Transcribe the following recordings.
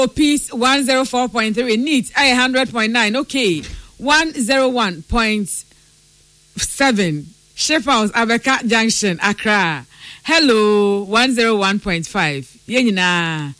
Peace 104.3 neat 100.9 okay 101.7 Sheffield Abeka Junction Accra hello 101.5 yenina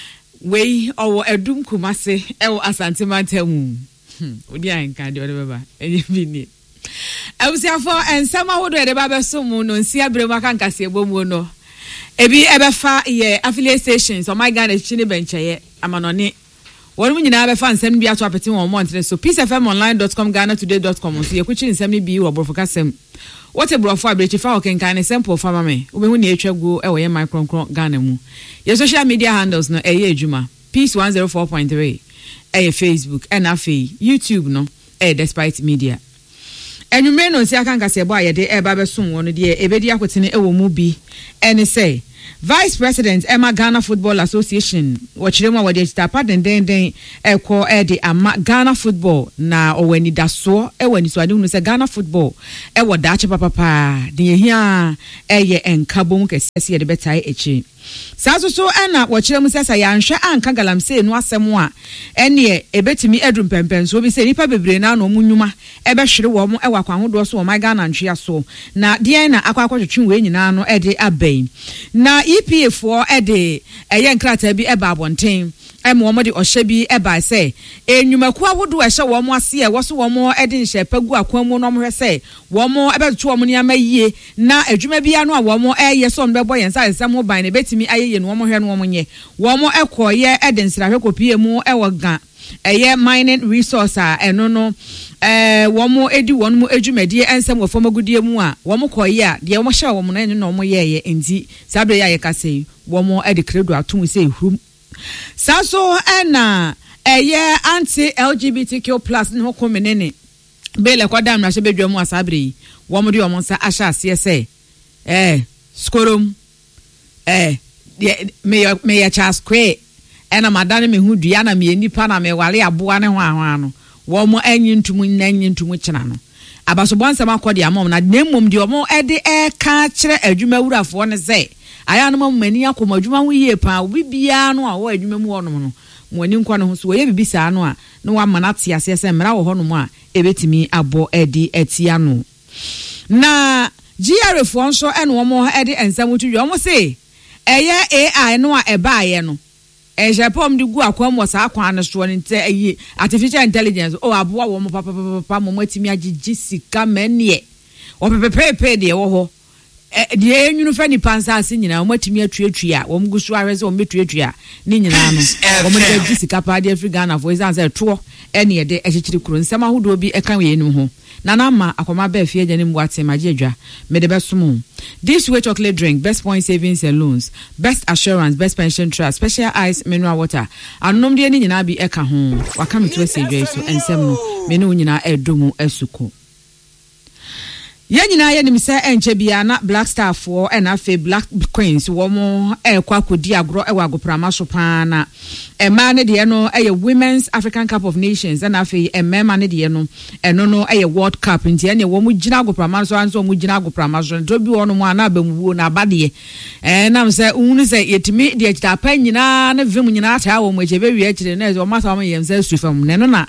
we owo edum kumase ewo Asante Mantemu odi anka de ode baba enye bini awusiafo ensama wodo de baba so mu no nsia bremu aka nkase ebomu no ebi ebefa ye affiliate stations o my Ghana chini bencheye amanone wonu nyina befa nsem bi ato apete won montre so peacefmonline.com ghana-today.com so ye kuchi nsem ni bi wo brofokasem what a brofo abrechi fa okenkan ne sample fa mame obehu ne etwagu e wo ye microncron Ghana mu ye social media handles no eye adwuma peace 104.3 eye Facebook and afi YouTube no despite media enwumre no nsi aka nkase ebo ayede eba besom wono de ebedi akotene ewo mu bi ene say Vice President Emma Ghana Football Association wachiremu wa de stapa den eko de ama Ghana Football na owani daso ewani so ade hunu se Ghana Football ewo dache papa de hia eye enkabom kese de betai echi saso na wachiremu sesa ya nhwe anka galamse no asem a ene ebetimi edrum pempen so bi se nipa bebre na no munwuma ebehwere wo mo ewa kwahodo so wo my Ghana ntwe so na de na akwakotwetwe we nyina no de abai na EPA4 ede eye nkrata bi eba abonten mo de ohye bi eba se enwumaku ahodo ehye wo mo ase e wo so wo mo ede nhye pagu akwan mu no mo hwese wo mo ebeto wo mo ne amayie na adwuma bia no a wo mo eye so no bebo yensa nsam ban ne betimi ayeye no wo mo hwe no wo mo nye wo mo ekoye ede nsirahwe kopie mu ewo ga eye mining resource a eno no wo mo edi won mo adwumadie ensam wo famagudie mu a wo mo koye a de wo mo hye wo mo na eno no mo yeye enti sabe ya ye kase wo mo ede credo atum se ehrum saso na eye anti LGBTQ+ no komenene bele kwada mra shebedwa mu asabre wo mo de wo mo sa ahya ase se skorom me ya cha square ena madane me hu dua na me nipa na me wale aboa ne ho ahwa no wo mo anyi ntumu kina no abaso bonsa makodi amom na nemmom de wo mo ede ka kire adwuma wurafo ne se aya no mani akoma adwuma ho yie pa obi bia no a wo adwuma mu wono no mo ani nkwa no ho so wo ye bibisa no a no wa manate ase se mra wo ho no mu a ebetimi abo edi etia no na GRF nso ene wo mo ede ensam tu wo mo se eye AI no a eba ye no Japom di gu akwam wo sa akwan no so nte ayi artificial intelligence o aboa wo mo papa mo matimi agigi sika manie wo pepepe de wo ho de enwunu fa ni pansa ase nyina wo matimi atuatua wo mgusu ahwese wo metuatua ni nyina no wo mo de agigi sika pa de Africa na for example to ene ye de echichiri kuro nsema hodo bi eka we enim ho nana ma akoma ba afie agya ne mwate magie adwa me de besomo this way chocolate drink best point savings and loans best assurance best pension trust special ice mineral water anom de ni nyina bi eka ho waka me to asedwa so ensem no me ne nyina edomu asuko Yanyina ye nimse enche bia na Black Star for na fe Black Queens wo mo ekwa kodi agro ewa agoprama so pa na ema ne de no Women's African Cup of Nations na fe emema ne de no eno no World Cup nti ne wo mo gina agoprama so anso mo gina agoprama so to bi wono mo ana bamuwo na abade na mse unu se yetimi de akita pa nyina na vim nyina ata wo mo echebe wi akire na o masa mo yem se sufam ne no na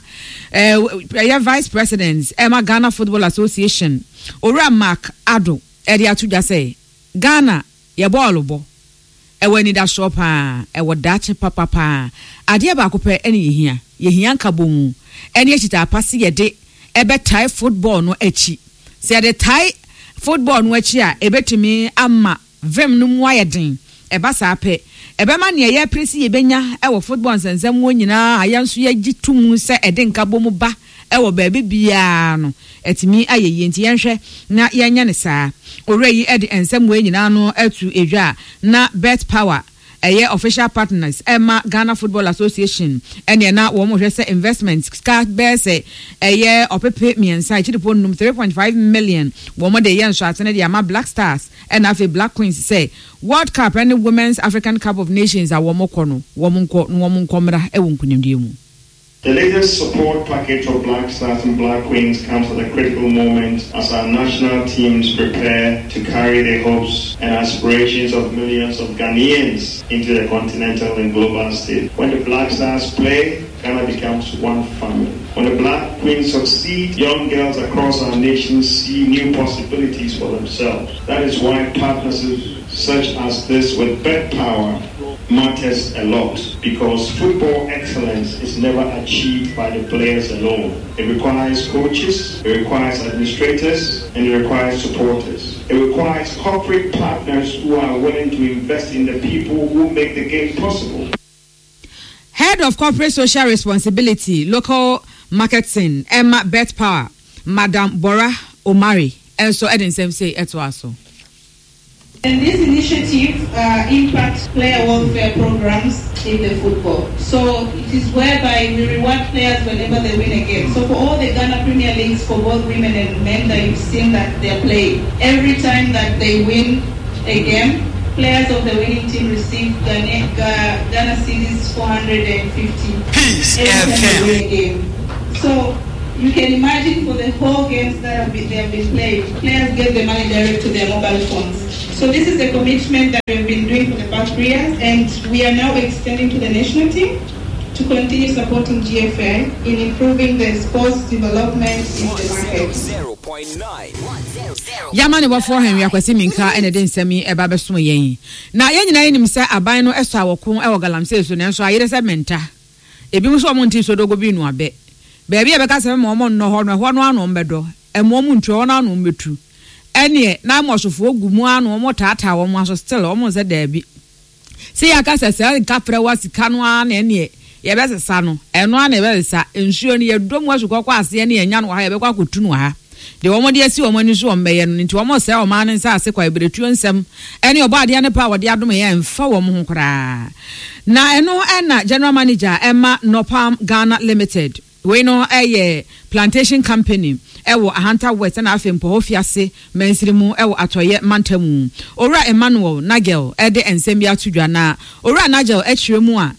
Vice President Emma Ghana Football Association Ora Mark Ado edi atuja say Ghana ye ball bo eweni da shop e wodache papa ade ba akopɛ ene ye hia nkabomu ene echita apase ye de ebe tie football no achi se de tie football no achi a ebetimi ama vem no mu ayeden eba sa apɛ ebe ma ne ye presi ye benya e wo football nsensem wo nyina ayanso ye gitum se ede nkabomu ba ewo baabi bia no etimi ayeye nti yenhwe na yenya ne saa oreyi ede ensem we nyina no atu edwa na Bet Power official partners Emma Ghana Football Association ene na wo mo hwese investment ska bese opepe miensa chidipon num 3.5 million wo mo de yen so atene de ama Black Stars and afi Black Queens say World Cup and Women's African Cup of Nations a wo mo kono wo mo nko mra e wo nkunimdie mu The latest support package for Black Stars and Black Queens comes at a critical moment as our national teams prepare to carry the hopes and aspirations of millions of Ghanaians into the continental and global stage. When the Black Stars play, Ghana becomes one family. When the Black Queens succeed, young girls across our nation see new possibilities for themselves. That is why partnerships such as this with Bet Power matters a lot, because football excellence is never achieved by the players alone. It requires coaches, it requires administrators, and it requires supporters. It requires corporate partners who are willing to invest in the people who make the game possible. Head of Corporate Social Responsibility, Local Marketing, Emma Bet Power, Madam Bora Omari, also Edin Semse Etwaso. And this initiative impacts player welfare programs in the football. So it is whereby we reward players whenever they win a game. So for all the Ghana Premier Leagues for both women and men that you've seen that they're playing, every time that they win a game, players of the winning team receive Ghana cedis 450 every time they win a game. So you can imagine for the whole games that they have been played, players get the money direct to their mobile phones. So this is a commitment that we've been doing for the past 3 years, and we are now extending to the national team to continue supporting GFA in improving the sports development in the market. 0.9 Yamani wa for him yakwasi minka ene den semi eba beso yen. Na yen nyina yenim se aban no eso awoko e wo galamse so ne so ayere se menta. Ebi mu so omo nti so dogo bi nu abe. Ba bia beka se mo no ho no ano mbedo. Emo mu ntwe ho no ano mbetu. Ene na amosofo ogumu ano mo tata wo mo aso still omo ze da bi. Se yakasa se nkafre wasika no ana ene ye besesa no eno ana ye besesa ensuo ne ye dom wasukọ ase ne ye nya no ha ye bekwa akotu no ha. De womo de asi womo ni so ombeye no nti womo se o ma ne nsa ase kwa ibretuo nsem ene oba ade ne pa wode adom ye mfa womo ho kra na eno na general manager Emma Nopam Ghana Limited we no plantation company ewo Ahanta West na afempo hofiase mansirimu ewo atoye mantamu owura Emmanuel Nagel ede ensem bi atudwa na owura Nagel echiremu a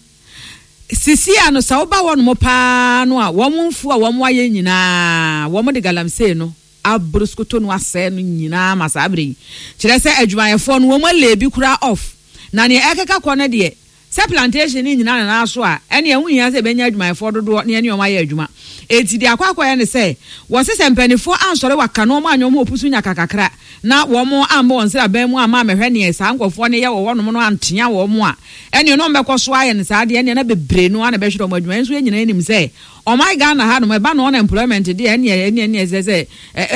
sisi ano sa oba won mo pa no a wo mfu a wo mo aye nyina wo mo de galamse no abruskoto no ase no nyina masabre kire se adwumayefo no wo mo lebi kura off na ne ekeka kɔ de se plantation ni nyina na so a ene ehun ya se benya adwumayefo dodo ne ene o ma ye adwuma eti de akwakoye ne se wo se sempanifo ansore waka no mo anyo mo opusu nya kakakra na wo mo ambo onse aban mu ama mehwe ne sa nkofo ne ye wo no no antea wo mo a ene no mbekɔ so aye ne sa de ene na bebre no ana behwe mo adwuma enso nyina enim se o my Ghana ha no me ba no unemployment de ene se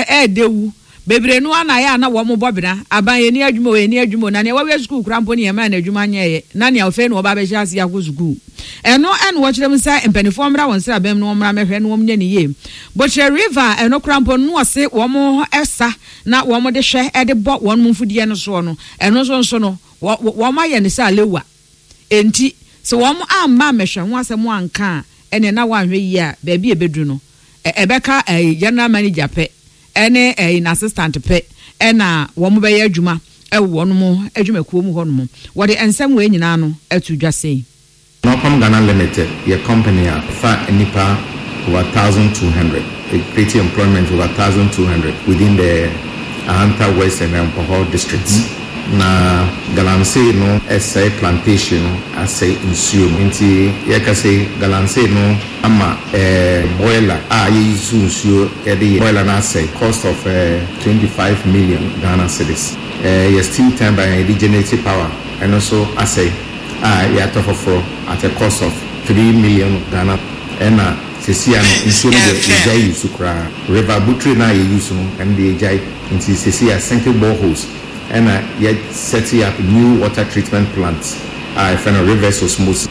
dewu bebre no ana ya na wo mo bobina aban ye ni adwuma na ne wa we school krampo ne ma na adwuma nyeye na ne ofe no oba be hia ase akɔ school eno wo kyerem sa empanifo mra won sra bem no mra mehwe no mnya ne ye Botre River eno krampo no ose wo mo esa na wo mo de hwe e de bo won mo mfudie no so no eno so no wo ma ye ne sa lewa enti se wo mo amma mehwe ho asem anka ene na wanhwe yi a ba bi ebedu no ebeka general manager pe ene in assistant pe ena wo mo be ye adwuma wo no mo adwuma kuo mu ho no mo wo de ensem we nyina no atudwa sei Nopam Ghana Limited, your company, fa nipa over 1,200, creating employment over 1,200 within the Ahanta West and Mpoho districts. Na galamsey no essay plantation assay insuo nti yeka say galamsey no ama boiler ye insuo the boiler na say cost of 25 million Ghana cedis. Your steam turbine regenerative power and also assay you have to offer at a cost of 3 million Ghana and Ceciano insuo the use river butchery na use and the jai into Cecia sinking boreholes and yet setting up new water treatment plants for reverse osmosis.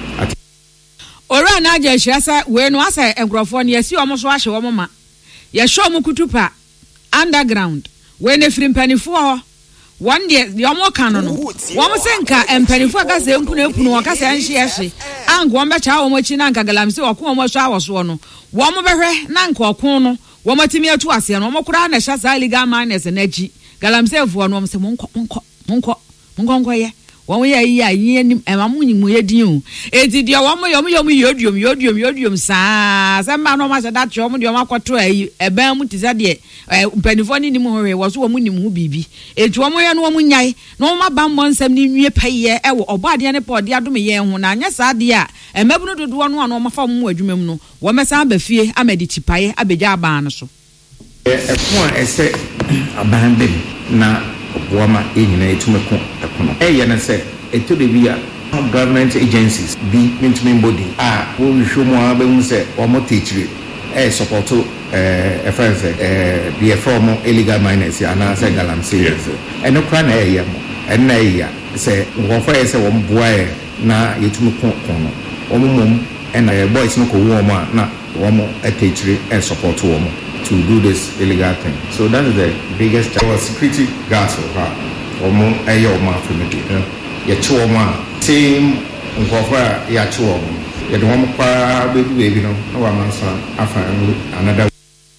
Ora na je hwasa we no asa enkrofo ne yesi omo so ahye omo ma ye show mu kutupa underground we ne frimpanifo ho one day the omo kan no wo se nka empanifo aka se empunu aka se anhye ango ombe cha omo chi na nka galamse okon omo so awoso no wo mo behwe na nka okon no wo matimi atu ase no omo kura na hya sa legal minus na ji galamse fo no se monko ye wɔn yɛ yi a yi anim ɛmamu ni mu yɛ din o eti deɛ wɔn yodium saa sɛ mma no ma sɛ dakyɛ wɔn deɛ wɔn akɔto ayi ɛbɛn mu te sɛ deɛ mpanimfoɔ ne nim hɔhɛ wɔ so wɔn nim ho biribi eti wɔn yɛ no wɔn nyae na wɔn aba mmɔ nsɛm ne nwie pɛyɛ ɛwɔ ɔbɔ adeɛ ne pɔ ɔde adome yɛn ho na anyɛ saa deɛ a ɛmɛbunu dodoɔ no a wɔn afa wɔn mu adwuma mu no wɔn mɛsan aba fie amadi tipaeɛ abɛgya aban no so ɛko a ɛsɛ aban bɛm na ɔboama ɛnyina ɛtumi ko ɛkono ɛyɛ no sɛ ɛtɔ de bi a government agencies bi ntumi body a wɔhwehwɛ mu a bɛhu sɛ wɔn tɛkyire ɛyɛ sɔpɔto ɛfrɛ sɛ deɛ ɛfrɛ wɔn illegal miners anaasɛ galamsey ɛno kora na ɛyɛ mo ɛno na ɛyɛ sɛ nkɔfoɔ yɛ sɛ wɔn boa yɛ na yɛtumi ko no wɔn mmom ɛna boys no kɔ wɔn a na wɔn tɛkyire ɛsɔpɔto wɔn to do this illegal thing. So that is the biggest challenge. Our security guards of her, omo ayo omo afimidi. Ye chu omo same nkofra ya chu omo. Ye do omo kwa baby no na wa mansa afa another.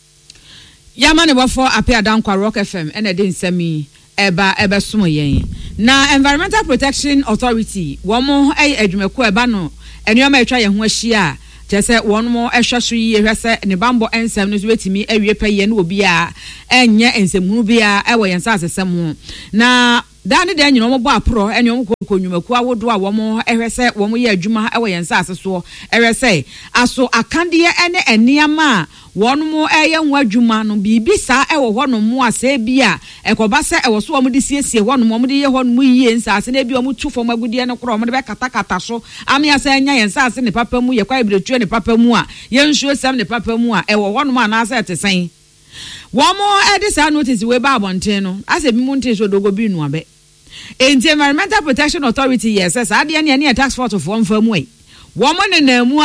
Yamane wafo ape adankwa Rock FM ene de nsami eba somo yen. Na Environmental Protection Authority womo adwumako eba no enuama etwa ye ho ahia Jesse one more extra 3 years ne bambo ensem no wetimi awie peye na obi a enye ensemu bia ewo yensa asesem ho na dane de nyino mo bo apro ene mo konwumaku awodo a wo mo ehwese wo mo ye adwuma ewo yensa aseso ehwese aso akande ene eniama won mo eye ho adwuma no bibi sa ewo ho no mo ase bia ekoba se ewo so wo mo de siesie ho no mo de ye ho no mo yie nsa ase na bia mo tufo magudie ne kro mo de be katakata so ame ase anya yensa ase ne papa mu ye kwa ibretu ne papa mu a ye nsuo sam ne papa mu a ewo ho no mo ana ase etesen Wamo edisa notice we ba abonten no ase bi mu nte so dogo bi nu abe Environmental Protection Authority yes ade ne tax force of one firm way womo ne namu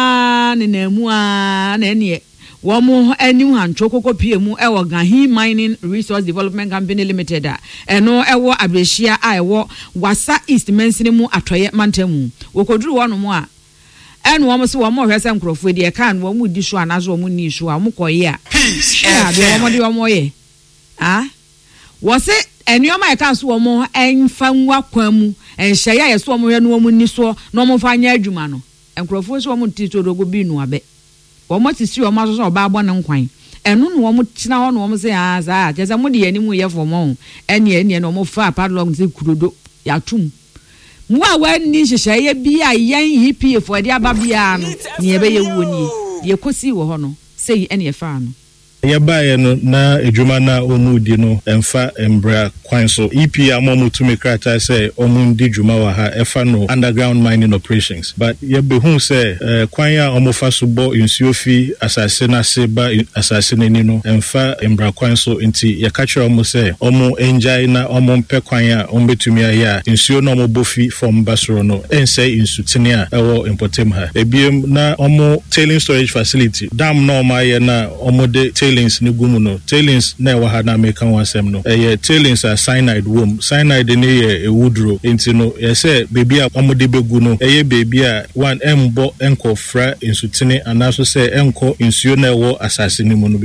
a na ne womo aniu hancho kokopie mu ewo Gahi Mining Resource Development Company Limited eno ewo abrehia a ewo Wasa East Mensini mu atoye mantamu wokoduru wono mu a enu womo se womo hwese nkrofo de kan womo di so anazo womo ni so a mokoye a de womo de womo ye wo se enuoma e kan so womo enfa nwa kwamu enhye ya so womo hwe no womo ni so no womo fa anya adwuma no nkrofo so womo ti to dogo bi nu abe womo ti si womo so oba abo ne nkwan enu no womo tina ho no womo se za jeza mo de yani mu ye fomo ene no womo fa padlock se kurodo ya tum Mwa wani hyehyeye bia yen EPA for de ababia no ne ebe ye woni ye kosi wo ho no sei ene ye fa no Yabaye no na edwuma na omudi no emfa embra kwan so EPA amomutumi krata say omundi dwuma wa ha efa no underground mining operations but ye behu say kwan ya omofa so bo nsuo fi asase na se ba asase nani no emfa embra kwan so nti ye ka kire omo say omo enjai na omo mpe kwan ya ombetumi ya nsuo na omo bofi from basoro no ensai insutene a ewo importem ha ebiem na omo tailings storage facility dam na omo ye na omo de tailings ni gumu no tailings na wa ha na American wasem no tailings are cyanide wom cyanide ni ye ewudro enti no ye say baby a amode begu no baby a one embo enko fra insutene anaso say enko insuo na wo asase ni mu no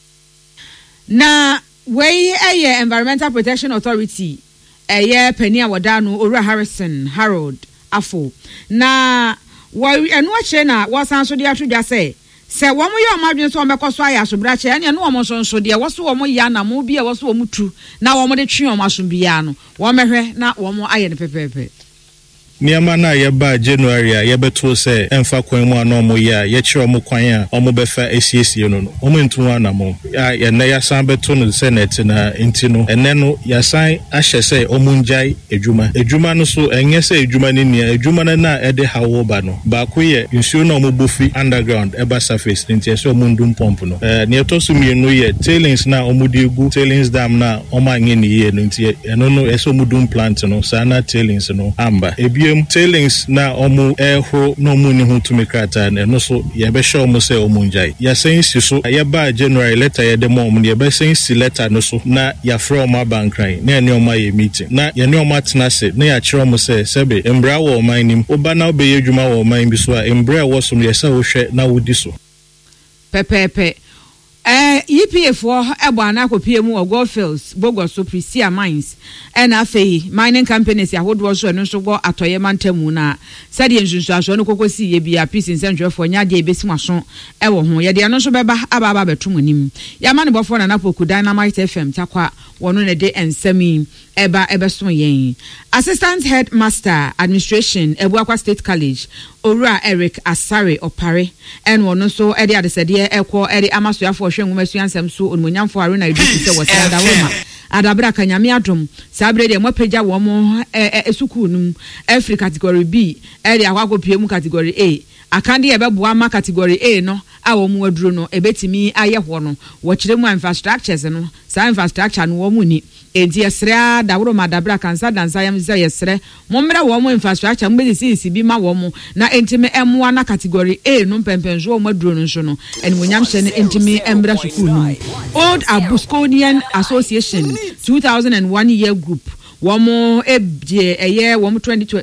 na we Environmental Protection Authority Penny Awadano Ora Harrison Harold Afo na wa enu ache na wasan so de atodwa say se womo ye omadwen so omekoso aya so brache ene no womo so de woso womo ya na mo bia woso womo tu na womo de twe omaso bia no womehwe na womo aye ne pepepe Niama na yeba January a yebeto se emfa kwan mu ana omo ya ye kire omo kwan a omo befa esiesie no no omo ntu ana mo ya na ya san beto no se net na enti no ene no ya san ahye se omo njai edwuma no so enye se edwuma ni nia edwuma na ede hawo ba no ba ko ye nsuo na omo bofi underground eba surface enti se omo ndum pump no ne etoso mienu ye tailings na omo de gu tailings dam na omo anye ni ye no enti eno no eso omo dum plant no sana tailings no amba tailings na omo ehro no mu ni hu tumi krata na no so ye be show mo say omo njai ya sen si so ye ba January letter ye de mo ye be sen si letter no so na ya fra omo bankran na ene omo ye meeting na ye ne omo atena se na ya kire omo say sebe embra wo oman nim oba na obe ye dwuma wo oman bi so a embra wo so ye say wo hwe na wodi so pepepe EPA for Ebwana PM or Goldfields, Bogoso, Prisia Mines, and Afe, mining companies, Yahood and also go at Toyamantemuna, Sadi and Jusha, Cocosi, be a piece in Central for Yadi Besmason, Ewo, Yadi also Baba Ababa Betumunim, Yaman Bofon and Apple could Dynamite FM, Takwa, 1 a day and semi, Eba Ebesoyen. Assistant Headmaster, Administration, Ebuakwa State College, Ora Eric Asare Opare, and one also Eddie Adesadia, Echo, Eddie Amasua for Shen Womensian Samsu, Unmunyam for Arena, was Adawoma. Adabra Kanyamiatum, Sabre de Mopeja Womo, Esukunum, Every category B, Eddie Awago PM category A. Akandi Ebebuama category A, no, our Muadruno, Ebetimi, Ayahono, watch them infrastructures and some infrastructure and Womuni. Ediasra, Dauro Madabra Kansa, and Sayam Zayesre, Momra Womo infrastructure, Medicine, Sibima Womo, na intime M1 category A, no Pempenjo Madruno, and Winyamson intime Embra Sukunu. Old Abusconian Association, 2001 year group. Womo a year, Womo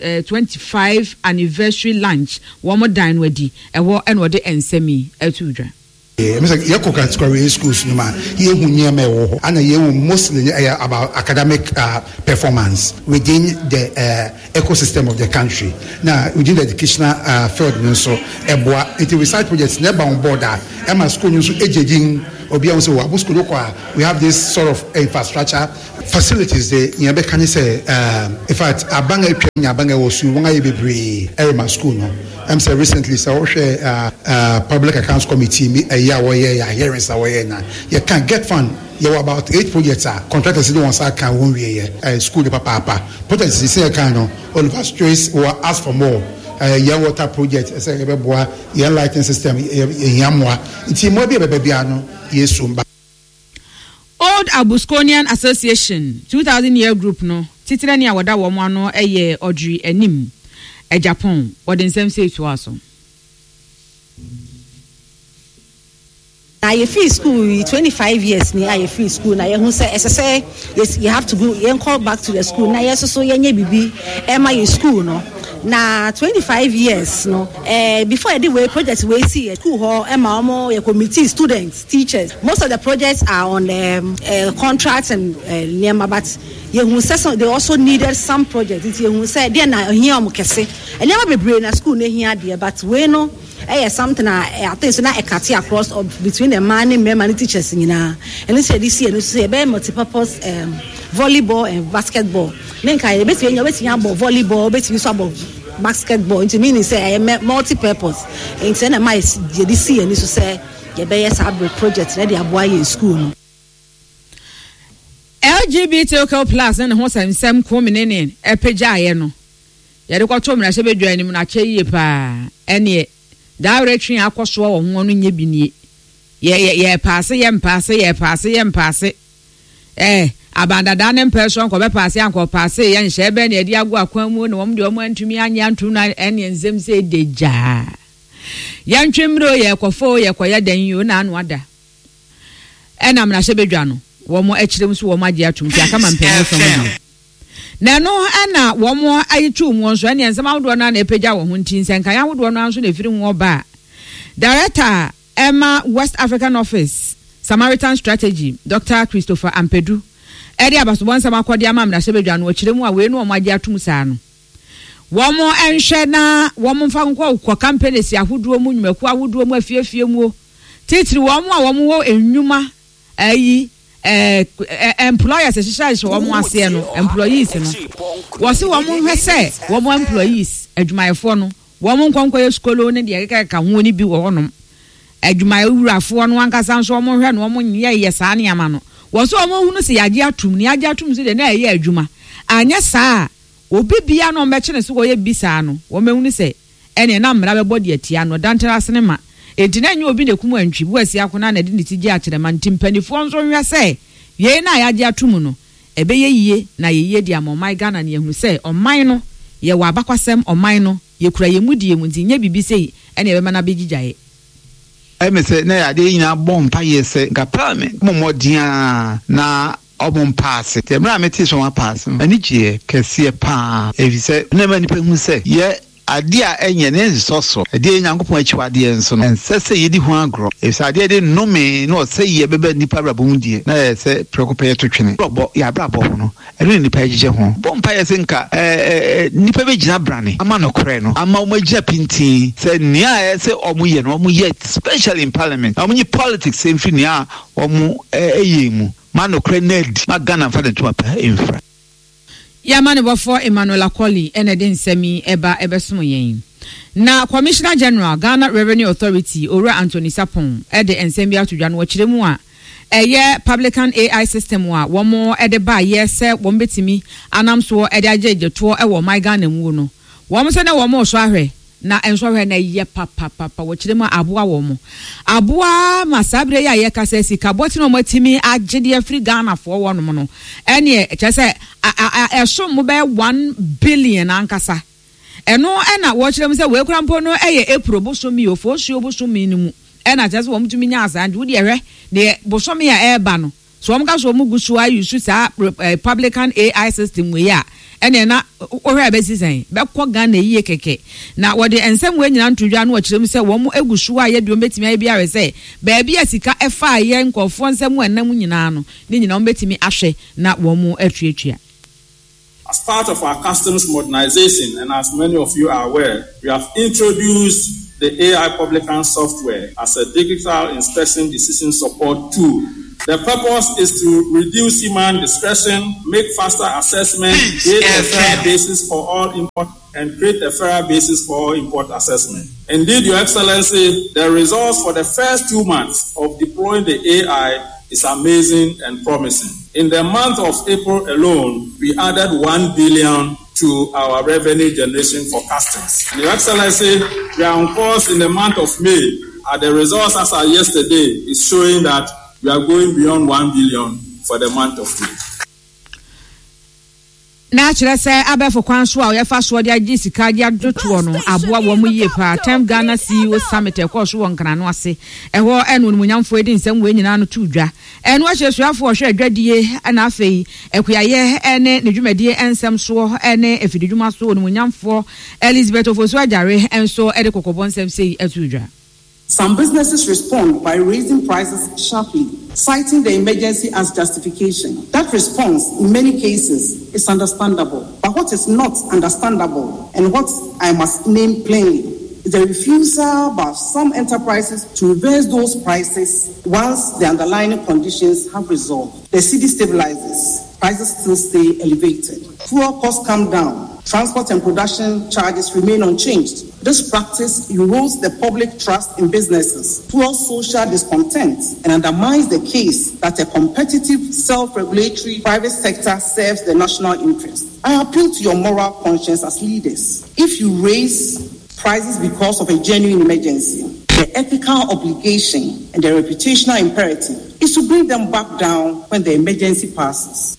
2025 anniversary lunch, Womo dine wedi, a war and what the semi, a tudra. Yako category schools no man here who near me and you mostly about academic performance within the ecosystem of the country. Now within the educational field so it recite projects never on board that Emma school news aging or be also we have this sort of infrastructure facilities the Yabe can say in fact abanga was you want to be Emma school no. I'm saying recently, so public accounts committee hearings you can get fund. You have about 8 projects. Contractors don't want to one year. School the papa. Projects is say kind all of us choice or ask for more. Young water project. Young lighting system. Yamwa. It's more be a babyano. Yes, Old Abusconian Association 2000 year group no. Titirani awada womano eye Audrey Enim. A Japan, what in some say to us. I free school 25 years near I free school. Now you say yes, you have to go and call back to the school. Now yes, so you baby, am I in school no? Now 25 years no. Before I did work projects we see school hall, Emma, your committee, students, teachers. Most of the projects are on contracts and but they also needed some projects. You say they na here mukese. And never be brain at school here there, but we know something I think so now a cut across between the man and teachers and this year this is multi-purpose volleyball and basketball. Then I bet you about volleyball, bet you about basketball. It means say I multi-purpose. And say my this year this say you better have projects ready boy in school. LGBT plus and horse and some coming in a peja no. Yadoko na sebe join him na che pa ene direction akwaso wo ho no nya binie ye pass abandada ne person ko be pass anko pass ye nhye be na edi ago akwan mu no de omo antumi anya ntu na ene nzem se deja ya ntwemro ye kofo ye koya dan yo na anu ada enam na sebe dwa no wo mo akirem so wo magye atum ti aka mampanyi so mo na no ana wo mo ayitu mu nso ene nsema wodo na na epeja wo ho ntin senkan ya wodo no anso na efiri wo ba Director Emma West African Office Samaritan Strategy Dr. Christopher Ampedu edi abasobon sama kwodi amam na sebedwa no akirem a we no wo magye atum saa no wo mo enhwe na wo mo mfa nkọ companies ahodo mu nwumaku ahodo mu afiefie mu titiri wo mo a wo mo wo enwuma ayi employers especially wo mo ase no employees no wo se wo mo hwe se wo mo employees adwumayefo no wo mo nkonkọ ye skolo ne de ka ho ni bi wo honom adwumayewurafo no ankasa nso wo mo hwe no wo mo nye saa ne ama no wo se wo mo hunu se yage atum se de na ye adwuma anya saa obi bia no mbeche ne so wo ye bisa no wo mehunu se ene na mra bebo de atia no dantara sene ma entina nya obi ne kumu antwi bu asi akona na de ne tigi akere man timpanifo nso hwa se ye na yage atum no ebe ye yie na ye ye dia mo mai Ghana ne ehunu se oman no ye wa abakwasem oman no ye kura ye mudie mu nya bibi sei ene ebe mana begijaye me say na ya de ina bompa ye se ga parliament mo dia na obon pass te mra me ti so one pass ani je kese pa evi se na mani pe hu se ye adia enye ne nsoso ade nyankopon akyiwade nso no nsese yedi ho agro efisade de nnome no se ye bebe nipa brabom die na se prekope to twene robo ya brabo no ere nipa agije ho bompa ye se nka nipa be gina brane ama no kore no ama o magina pinti se nia se omuye no omuye especially in parliament omunye politics emfi nia omu eyemu ma no kore ned ma Ghana fa de to apa infra Yamane before Emmanuel Akoli ene nsemi eba ebesumo yen. Na Commissioner General Ghana Revenue Authority Ora Anthony Sapon ede nsemi atudwa no wakire mu a eye publican AI system wa womo ede ba ye se wom betimi anamso ede ajejeto e wo my Ghana mu no. Wom se na womo so ahwe na enso ahwe na ye papa wakire mu aboa womo. Aboa masabre ya ye kasa sika boti no matimi agede free Ghana for wono no. Ene chese so mo be 1 billion ankasa eno na wo kire mu se we kura mpo no eye April bosomi ofosuo bosomi ni mu ena just wo mutumi nya asande wo de hwe de bosomi a eba no so wo mka so mu gusu ayu su sa publican AI system we ya ene na wo hwe abesi sen be kɔ Ghana yiye keke na wo de ensem we nyina ntodwa no wo kire mu se wo mu egusu a ye de o betimi ayi bia we se ba bia sika efa ye nkofo nsem enam nyina no ni nyina wo betimi ahwe na wo mu atuatua. As part of our customs modernization, and as many of you are aware, we have introduced the AI publican software as a digital inspection decision support tool. The purpose is to reduce human discretion, make faster assessment, create a fair basis for all import, and create a fairer basis for all import assessment. Indeed, Your Excellency, the results for the first 2 months of deploying the AI is amazing and promising. In the month of April alone, we added 1 billion to our revenue generation for customs. And Your Excellency, we are on course in the month of May. The results as of yesterday is showing that we are going beyond 1 billion for the month of May. Na chere se abefo kwan so a ye fa so de agi sika dia doto no aboa wo mu ye pa Time Ghana CEO Summit e course won kana no ase eho eno no munyamfo edi nsem we nyina no tudwa eno ahyesuafo hwe adwadie na afei ekuyaye ene ne dwumadie ensem so ene efididwuma so no munyamfo Elizabeth Ofosu Ajare enso ede kokobon nsem sei atudwa. Some businesses respond by raising prices sharply, citing the emergency as justification. That response, in many cases, is understandable. But what is not understandable, and what I must name plainly, is the refusal by some enterprises to reverse those prices once the underlying conditions have resolved. The city stabilizes, prices still stay elevated. Fuel costs come down. Transport and production charges remain unchanged. This practice erodes the public trust in businesses, fuels social discontent, and undermines the case that a competitive, self-regulatory private sector serves the national interest. I appeal to your moral conscience as leaders. If you raise prices because of a genuine emergency, the ethical obligation and the reputational imperative is to bring them back down when the emergency passes.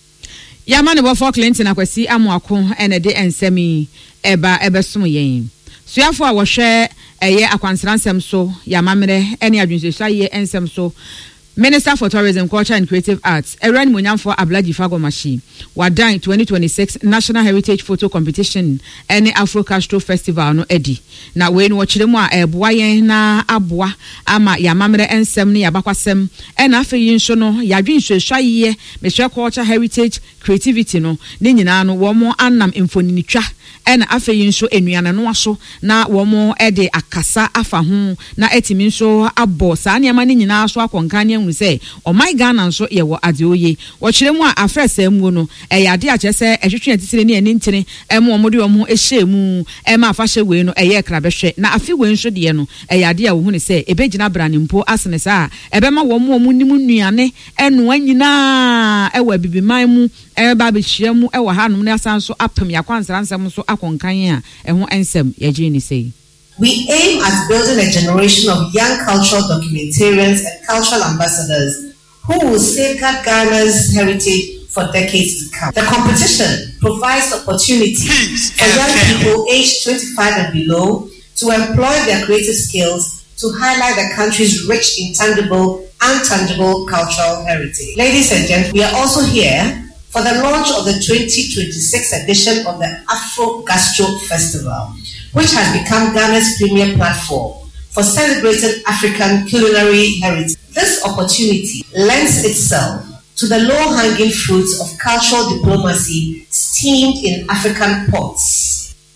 Yamane before Clinton akwasi amuako ene de ensemi eba ebesumu yen. Suafo a wo hwe eye akwansransem so yamamre ene adwunsesu aye ensem so Minister for Tourism, Culture and Creative Arts, Eran Munyamfo Ablaji Fagomashi, Wadan 2026 National Heritage Photo Competition, any Afro Castro Festival no edi. Na wen wachiremwa buaye na abwa ama yamamre ensem ni yabakwasem ena afe yinso no yadwinhwehwa ye Meshwa Culture Heritage Creativity no ne nyina no wo mo anam mfoninitwa ena afe yinso enuana no aso na wo mo ede akasa afa ho na etimi nso abo saa niama ne nyina so akonkan hu say o my Ghana nso ye wo ade oye wo kyeremu a afresa mu no ade a kyese ehwetwe atitire ne ani ntire emu omode omo ehye mu ema afahye we no eye krabehwe na afi we nso de no ade a wo hu ne say ebegina brane mpo asene saa ebema wo mo nimu nuane enu anyina ewa bibiman mu eba be hye mu ewa hanom ne asanso apem yakwansransem so akonkan a eho ensem ye ni say. We aim at building a generation of young cultural documentarians and cultural ambassadors who will safeguard Ghana's heritage for decades to come. The competition provides opportunities for young people aged 25 and below to employ their creative skills to highlight the country's rich, intangible, and tangible cultural heritage. Ladies and gentlemen, we are also here for the launch of the 2026 edition of the Afro Gastro Festival, which has become Ghana's premier platform for celebrating African culinary heritage. This opportunity lends itself to the low-hanging fruits of cultural diplomacy steamed in African pots.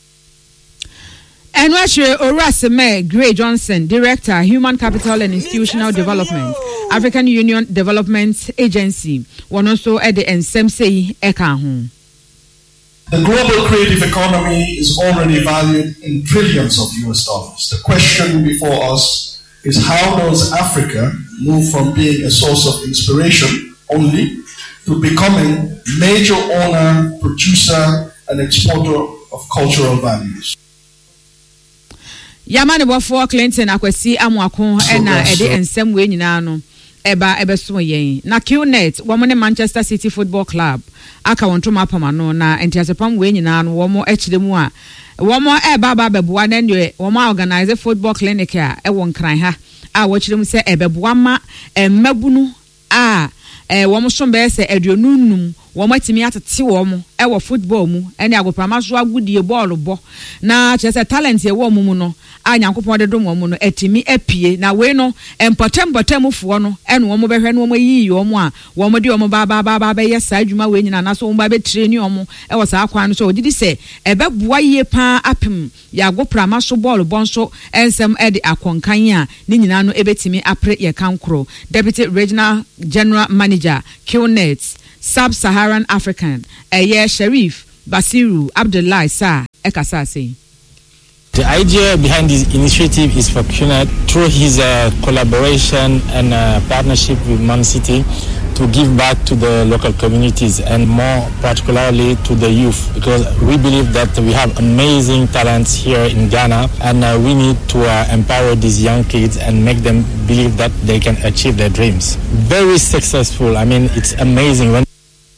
And Enwashe Oraseme Gray Johnson, Director, Human Capital and Institutional Development, African Union Development Agency, one also at the NSMC Ekahu. The global creative economy is already valued in trillions of US dollars. The question before us is how does Africa move from being a source of inspiration only to becoming major owner, producer, and exporter of cultural values? Yamane Wafo Clinton akwesi amwako ena ede ensem we nyina no eba ebeso yen na QNet womone Manchester City Football Club aka wonto mapama no na entiasepam we nyina no womo echidemu a womo eba ba beboa na ndwe womo organize football clinic a ewo nkran ha a wo chidemu se ebeboa ma mmabunu a womo sombe se aduonunum womo atimi atete womo ewo football mu ene agoprama so agudie ball bo na chese talent ye wo mu no anyankopon de dom womo no atimi apie na we no empotem fo no ene womo behwe no womo yi womo a womo de womo ba be yesa adwuma we nyina na so womo ba be train womo ewo sa akwan no so odidi se ebeboa ye pa apem ya agoprama so ball bon so ensem ede akonkan a ni nyina no ebetimi apre ye kankro. Deputy Regional General Manager QNet Sub-Saharan African Sharif Basiru Abdullahi Sa Ekasa say. The idea behind this initiative is for QNet through his collaboration and partnership with Man City to give back to the local communities and more particularly to the youth, because we believe that we have amazing talents here in Ghana and we need to empower these young kids and make them believe that they can achieve their dreams. Very successful. I mean, it's amazing. When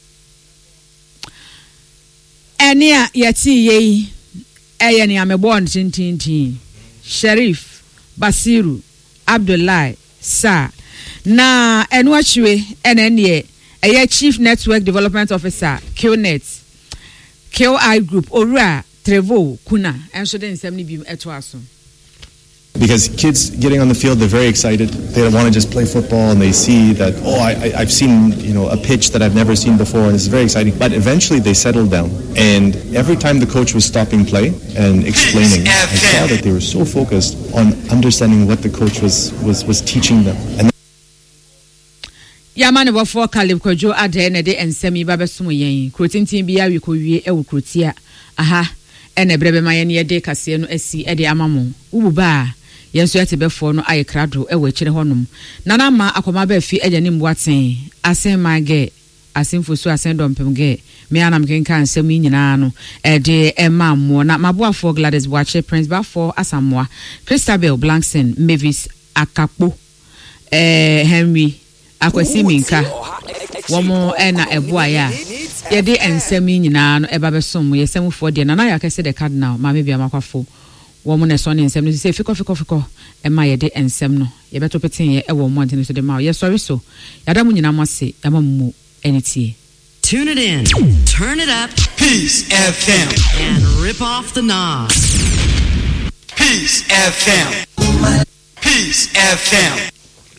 Enia yati ye eyeni amebon tintintin Sharif Basiru Abdullahi Sa na enwachiwe enenye Chief Network Development Officer QNet KI Group Ora Trevo Kuna enso den nsem ni bi eto aso. Because kids getting on the field, they're very excited. They don't want to just play football, and they see that, I've seen, a pitch that I've never seen before, and it's very exciting. But eventually they settled down. And every time the coach was stopping play and explaining, I saw that they were so focused on understanding what the coach was teaching them. And Yamane Wafo Kalib Kojo ade ne de ensemi babesumo yen. Krotintin bia wi ko wie e wo krotia. Aha. Ene brebe mayen ye de kase no asi e de amamo. Ububa yenso yete befo no aye krado e we kire honum. Nana ma akoma ba fi eje ni mboaten. Asen mage, asen fosu asen dompem ge. Me anam kenka nsem nyina no e de emammo na maboafo Gladys Boache Prince Bafo Asamoah, Christabel Blankson, Mavis Akakpo, Henry Akwesi Minka. Womo ena eboa ya ye de ensem nyina no eba besom ye semfo de na na ya kese de cardinal ma me bia makwafo womo ne so ne ensem no se fiko e ma ye de ensem no ye beto peten ye e wo mo antene so de ma ye sorry so ya da mu nyina mo se ya ma mu enitie. Tune it in, turn it up, Peace FM, and rip off the knob. Peace FM, Peace FM.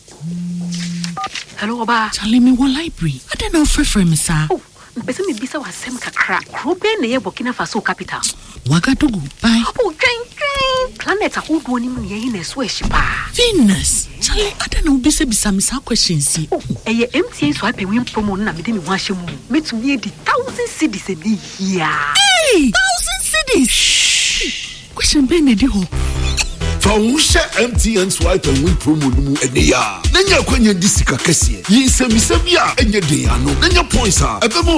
Hello, Oba. Charlie, me one library. I don't know for me, sir. Oh, mpese me bisa wa sem kakra. Krope na ye Burkina Faso capital. Wagadugu, bye. Oh, train. Planet ahodo ni mu ye na so ehyipa. Venus. Charlie, I don't know bisa me sa questions. Oh, eye MTN so ape win promo na me de me ho ahye mu. Metumi e di 1,000 cedis e di here. Hey, 1,000 cedis. Question be na di ho. Fausha MTN swipe and win promo numu eneya. Nanya kwenye disika kesiye. Yi semisebia enye deyano. Nanya points ha.